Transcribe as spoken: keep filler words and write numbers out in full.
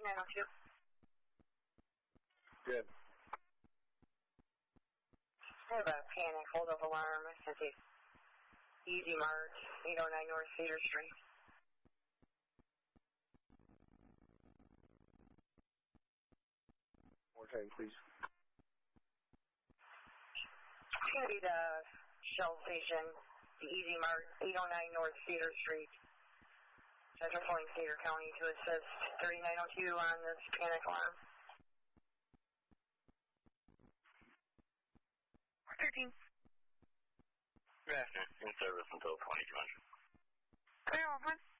nine oh two. Good. I have a panic hold-up alarm at the Easy Mart, eight oh nine North Cedar Street. More time, please. It's going to be the Shell Station, the Easy Mart, eight oh nine North Cedar Street. Central Point, Cedar County, to assist thirty-nine oh two on this panic alarm. thirteen. Good afternoon. In service until twenty-two hundred. Clear, one.